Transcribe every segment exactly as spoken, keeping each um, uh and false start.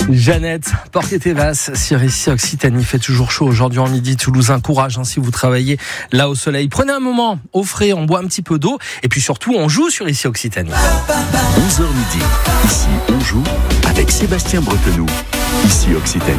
Jeannette, Porquet-Tévas, sur ici Occitanie, il fait toujours chaud aujourd'hui en midi. Toulousain, courage hein, si vous travaillez là au soleil. Prenez un moment au frais, on boit un petit peu d'eau et puis surtout on joue sur ici Occitanie. onze heures midi, ici on joue avec Sébastien Bretenoux, ici Occitanie.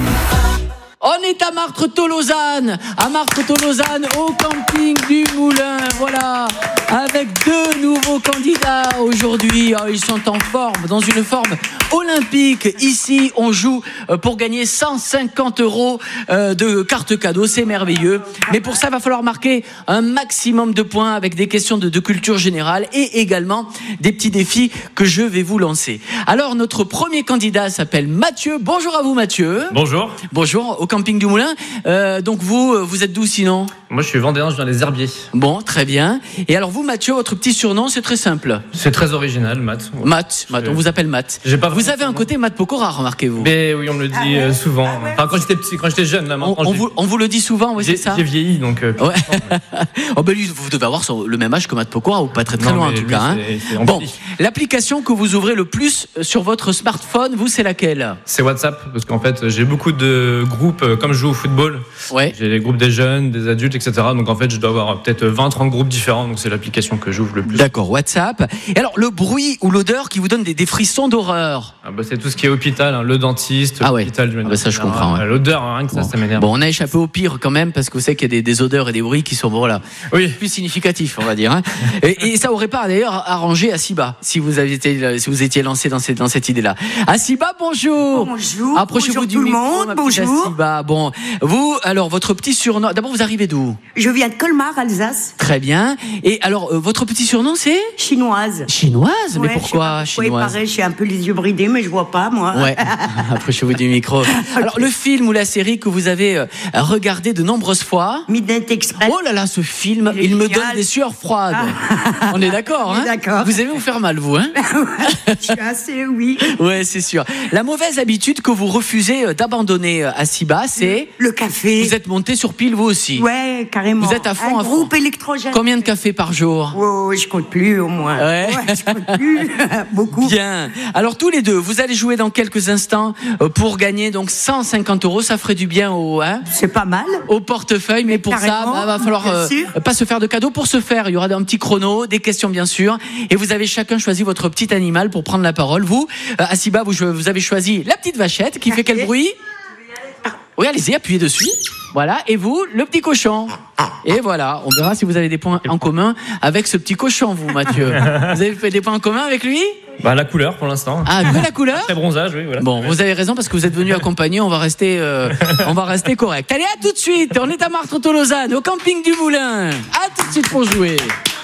On est à Martres-Tolosane, à Martres-Tolosane, au camping du Moulin, voilà, avec deux nouveaux candidats aujourd'hui. Oh, ils sont en forme, dans une forme olympique. Ici, on joue pour gagner cent cinquante euros de cartes cadeaux, c'est merveilleux. Mais pour ça, il va falloir marquer un maximum de points avec des questions de, de culture générale et également des petits défis que je vais vous lancer. Alors, notre premier candidat s'appelle Mathieu. Bonjour à vous, Mathieu. Bonjour. Bonjour, au camping du Moulin. Euh, donc vous, vous êtes d'où sinon ? Moi je suis vendéen, je viens des Herbiers. Bon, très bien. Et alors vous, Mathieu, votre petit surnom, c'est très simple. C'est très original, Matt. Matt, Matt, on vous appelle Matt. J'ai pas vous avez un côté Matt Pokora, remarquez-vous. Mais oui, on me le dit euh, souvent. Enfin, quand j'étais petit, quand j'étais jeune, là, maintenant. On, on, vous, on vous le dit souvent, oui, c'est ça. J'ai vieilli, donc. Euh, ouais. Oh ben lui, vous devez avoir le même âge que Matt Pokora, ou pas très très non, loin en tout lui, cas. Hein. C'est, c'est bon, l'application que vous ouvrez le plus sur votre smartphone, vous, c'est laquelle ? C'est WhatsApp, parce qu'en fait, j'ai beaucoup de groupes, comme je joue au football. Ouais. J'ai les groupes des jeunes, des adultes, et cetera. Donc en fait, je dois avoir peut-être vingt trente groupes différents. Donc c'est l'application que j'ouvre le plus. D'accord, WhatsApp. Et alors, le bruit ou l'odeur qui vous donne des, des frissons d'horreur ? Ah bah, c'est tout ce qui est hôpital, hein, le dentiste, ah ouais. l'hôpital du ah bah ça, je comprends. Ouais. L'odeur, hein, rien que ça, bon. ça m'énerve. Bon, on a échappé au pire quand même, parce que vous savez qu'il y a des, des odeurs et des bruits qui sont voilà, oui. plus significatifs, on va dire. Hein. et, et ça aurait pas d'ailleurs arrangé Asiba, si vous, aviez été, si vous étiez lancé dans cette, dans cette idée-là. Asiba, bonjour. Bonjour. Approchez-vous bonjour du tout micro, le monde. ma petite Bonjour. Asiba. Bon, vous, alors, votre petit surnom. D'abord, vous arrivez d'où ? Je viens de Colmar, Alsace. Très bien. Et alors, euh, votre petit surnom, c'est ? Chinoise. Chinoise ? Ouais, mais pourquoi je sais pas, chinoise ? ouais, pareil, j'ai un peu les yeux bridés, mais je vois pas, moi. Ouais. Approchez-vous du micro. Alors, le film ou la série que vous avez euh, regardé de nombreuses fois. Midnight Express. Oh là là, ce film, il, il me génial. donne des sueurs froides. Ah. On est d'accord, hein ? D'accord. Vous aimez vous faire mal, vous, hein ? Je suis assez, oui. Ouais, c'est sûr. La mauvaise habitude que vous refusez d'abandonner à Siba, c'est... Le café. Vous êtes monté sur pile, vous aussi ? Ouais, carrément. Vous êtes à fond, un à fond. groupe électrogène. Combien de cafés par jour ? Oh, je compte plus, au moins. Ouais. ouais je compte plus. Beaucoup. Bien. Alors, tous les deux, vous allez jouer dans quelques instants pour gagner donc cent cinquante euros. Ça ferait du bien au, hein, c'est pas mal. Au portefeuille, mais pour Carrément, ça, il bah, va falloir euh, pas se faire de cadeaux. Pour ce faire, il y aura un petit chrono, des questions bien sûr, et vous avez chacun choisi votre petit animal pour prendre la parole. Vous, euh, Asiba, vous, vous avez choisi la petite vachette qui fait quel bruit ? Oui, allez-y, appuyez dessus. Voilà, et vous, le petit cochon. Et voilà, on verra si vous avez des points en commun avec ce petit cochon, vous, Mathieu. Vous avez fait des points en commun avec lui ? Bah, la couleur pour l'instant. Ah, que la couleur ? Très bronzage, oui, voilà. Bon, vous avez raison parce que vous êtes venu accompagner, on va rester, euh, on va rester correct. Allez, à tout de suite, on est à Martres-Tolosane, au camping du Moulin. À tout de suite pour jouer.